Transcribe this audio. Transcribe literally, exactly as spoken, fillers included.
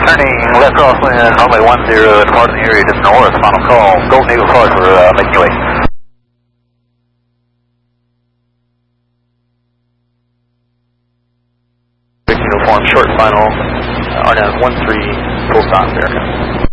turning left crosswind, runway one zero, departing the area just north, final call. Golden Eagle Flight for uh, making your way. Uniform, short final, R N A one three, full stop, America.